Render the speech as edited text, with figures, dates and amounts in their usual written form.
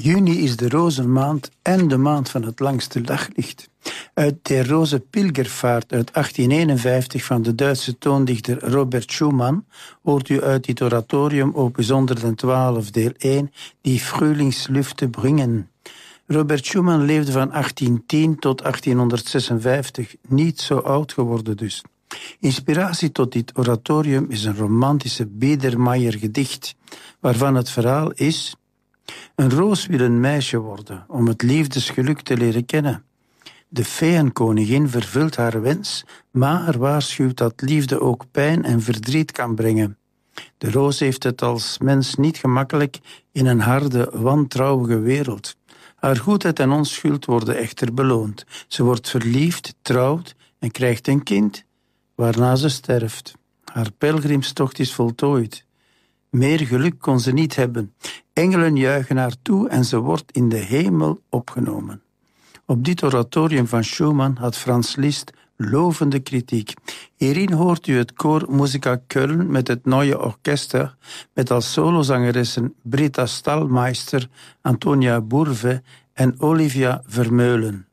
Juni is de rozenmaand en de maand van het langste daglicht. Uit Der Roze-Pilgervaart uit 1851 van de Duitse toondichter Robert Schumann hoort u uit dit oratorium opus 112 deel 1 die Frühlingslüfte bringen. Robert Schumann leefde van 1810 tot 1856, niet zo oud geworden dus. Inspiratie tot dit oratorium is een romantische Biedermeier gedicht, waarvan het verhaal is: een roos wil een meisje worden, om het liefdesgeluk te leren kennen. De feeënkoningin vervult haar wens, maar waarschuwt dat liefde ook pijn en verdriet kan brengen. De roos heeft het als mens niet gemakkelijk in een harde, wantrouwige wereld. Haar goedheid en onschuld worden echter beloond. Ze wordt verliefd, trouwt en krijgt een kind, waarna ze sterft. Haar pelgrimstocht is voltooid. Meer geluk kon ze niet hebben. Engelen juichen haar toe en ze wordt in de hemel opgenomen. Op dit oratorium van Schumann had Franz Liszt lovende kritiek. Hierin hoort u het koor Musica Köln met het Neue Orchester, met als solozangeressen Britta Stallmeister, Antonia Bourve en Olivia Vermeulen.